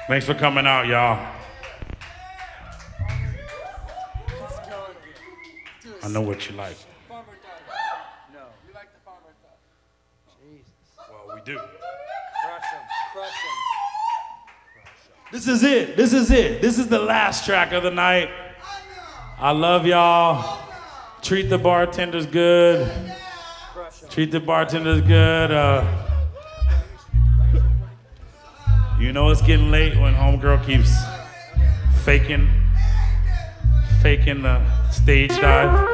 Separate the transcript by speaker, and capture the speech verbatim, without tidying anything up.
Speaker 1: Thanks for coming out, y'all. I know what you like.
Speaker 2: No. You like the farmer stuff? Jesus.
Speaker 1: Well, we do.
Speaker 2: Crush him. Crush him.
Speaker 1: This is it. This is it. This is the last track of the night. I love y'all. Treat the bartenders good. Treat the bartenders good. Uh, you know it's getting late when homegirl keeps faking, faking the stage dive.